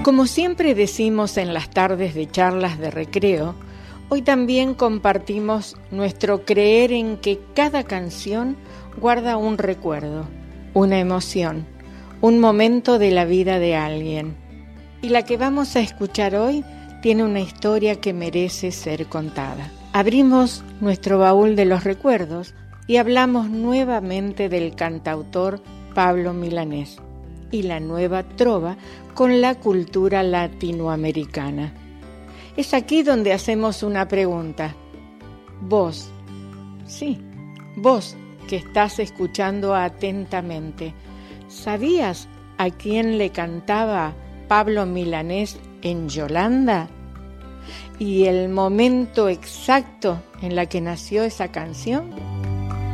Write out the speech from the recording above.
Como siempre decimos en las tardes de charlas de recreo, hoy también compartimos nuestro creer en que cada canción guarda un recuerdo, una emoción, un momento de la vida de alguien. Y la que vamos a escuchar hoy tiene una historia que merece ser contada. Abrimos nuestro baúl de los recuerdos y hablamos nuevamente del cantautor Pablo Milanés y la nueva trova con la cultura latinoamericana. Es aquí donde hacemos una pregunta. Vos, sí, vos que estás escuchando atentamente, ¿sabías a quién le cantaba Pablo Milanés en Yolanda? ¿Y el momento exacto en la que nació esa canción?